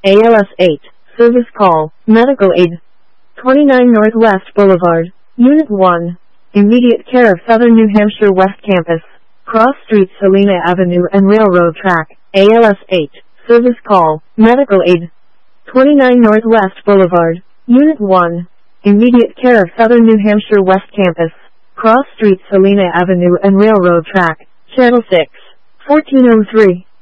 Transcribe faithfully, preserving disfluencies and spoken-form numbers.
A L S eight, service call, medical aid. twenty-nine Northwest Boulevard, Unit one. Immediate care of Southern New Hampshire West Campus. Cross Streets Helena Avenue and Railroad Track. A L S eight, service call, medical aid. twenty-nine Northwest Boulevard, Unit one. Immediate care of Southern New Hampshire West Campus. Cross Streets Helena Avenue and Railroad Track. Channel six, fourteen oh three.